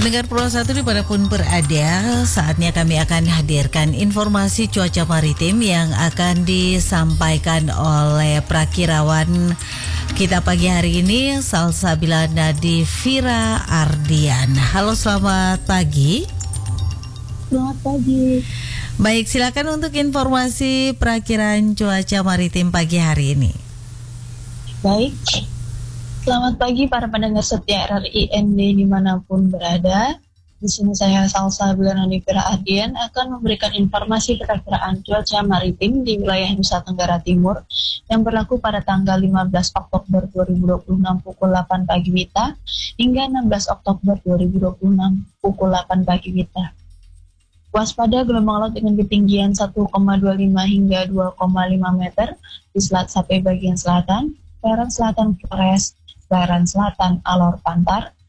Pendengar Pro 1 dimanapun berada, saatnya kami akan hadirkan informasi cuaca maritim yang akan disampaikan oleh prakirawan kita pagi hari ini, Salsabila Nadifira Ardian. Halo, selamat pagi. Selamat pagi. Baik, silakan untuk informasi perakiraan cuaca maritim pagi hari ini. Baik. Selamat pagi para pendengar setia RRIND dimanapun berada. Di sini saya Salsabila Nadifira Ardian akan memberikan informasi perakiraan cuaca maritim di wilayah Nusa Tenggara Timur yang berlaku pada tanggal 15 Oktober 2026 pukul 8 pagi WITA hingga 16 Oktober 2026 pukul 8 pagi WITA. Waspada gelombang laut dengan ketinggian 1,25 hingga 2,5 meter di Selat Sape bagian selatan, perairan selatan Flores, perairan selatan Alor Pantar,